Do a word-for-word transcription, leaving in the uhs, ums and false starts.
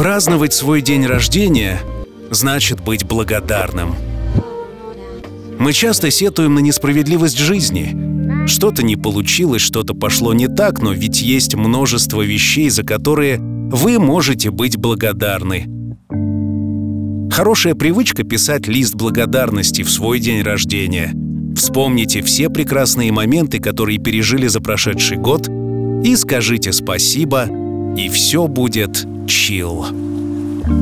Праздновать свой день рождения значит быть благодарным. Мы часто сетуем на несправедливость жизни. Что-то не получилось, что-то пошло не так, но ведь есть множество вещей, за которые вы можете быть благодарны. Хорошая привычка — писать лист благодарности в свой день рождения. Вспомните все прекрасные моменты, которые пережили за прошедший год, и скажите спасибо, и все будет чил.